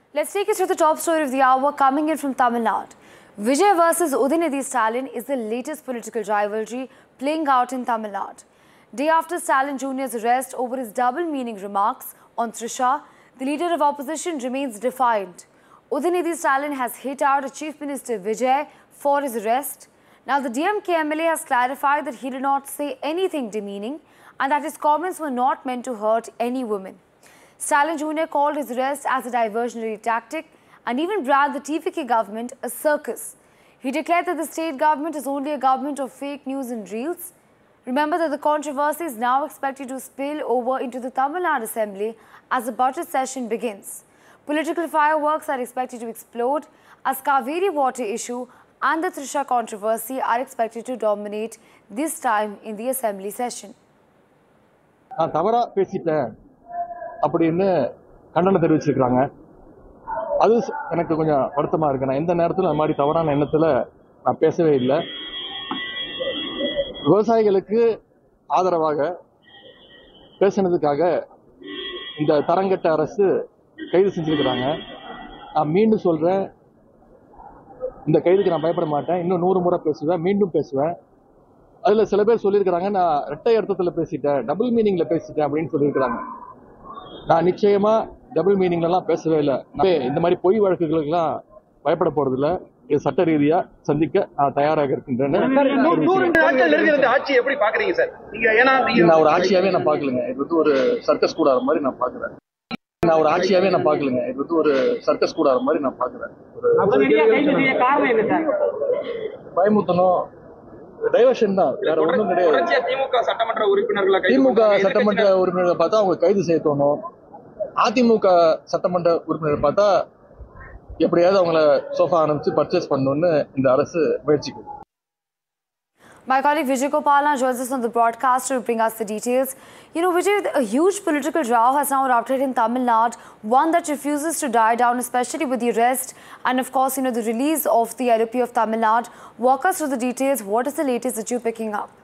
Let's take you through the top story of the hour coming in from Tamil Nadu. Vijay versus Udinidhi Stalin is the latest political rivalry playing out in Tamil Nadu. Day after Stalin Jr.'s arrest over his double-meaning remarks on Trisha, the leader of opposition remains defiant. Udinidhi Stalin has hit out Chief Minister Vijay for his arrest. Now, the DMK MLA has clarified that he did not say anything demeaning and that his comments were not meant to hurt any women. Stalin Jr. called his arrest as a diversionary tactic and even branded the TVK government a circus. He declared that the state government is only a government of fake news and reels. Remember that the controversy is now expected to spill over into the Tamil Nadu Assembly as the budget session begins. Political fireworks are expected to explode as Kaveri water issue and the Trisha controversy are expected to dominate this time in the Assembly session. நான் தவறா பேசிட்டேன் அப்படின்னு கண்டனம் தெரிவிச்சிருக்காங்க. அது எனக்கு கொஞ்சம் வருத்தமா இருக்கு. நான் எந்த நேரத்துல அந்த மாதிரி தவறான எண்ணத்துல நான் பேசவே இல்லை. விவசாயிகளுக்கு ஆதரவாக பேசினதுக்காக இந்த தரங்கட்ட அரசு கைது செஞ்சிருக்கிறாங்க. நான் மீண்டும் சொல்றேன், இந்த கைதுக்கு நான் பயப்பட மாட்டேன். இன்னும் 100 முறை பேசுவேன், மீண்டும் பேசுவேன். அதுல சில பேர் சொல்லியிருக்கிறாங்க, நான் இரட்டை அர்த்தத்துல பேசிட்டேன், டபுள் மீனிங்ல பேசிட்டேன் அப்படின்னு சொல்லியிருக்கிறாங்க. நான் நிச்சயமா டபுள் மீனிங்லாம் பேசவே இல்லை. இந்த மாதிரி பொய் வழக்குகளுக்கெல்லாம் பயப்பட போறது இல்லை. இது சட்ட ரீதியா சந்திக்க நான் தயாராக இருக்கின்றேன். நான் ஒரு ஆட்சியாவே நான் பாக்கலங்க. இது வந்து ஒரு சர்க்கஸ் கூடாத மாதிரி நான் பாக்குறேன். நான் ஒரு ஆட்சியாவே நான் பாக்கலங்க. இது வந்து ஒரு சர்க்கஸ் கூடாத மாதிரி நான் பாக்குறேன். பயமுத்தணும், டைவர்ஷன் தான், வேற ஒன்றும் கிடையாது. திமுக சட்டமன்ற உறுப்பினர்களை பார்த்தா அவங்க கைது செய்யணும். அதிமுக சட்டமன்ற உறுப்பினர் பார்த்தா எப்படியாவது அவங்கள சோஃபா அனுப்பிச்சு பர்ச்சேஸ் பண்ணணும்னு இந்த அரசு முயற்சிக்குது. My colleague Vijay Gopala joins us on the broadcast to bring us the details. You know, Vijay, a huge political row has now erupted in Tamil Nadu, one that refuses to die down, especially with the arrest and, of course, the release of the LOP of Tamil Nadu. Walk us through the details. What is the latest that you're picking up?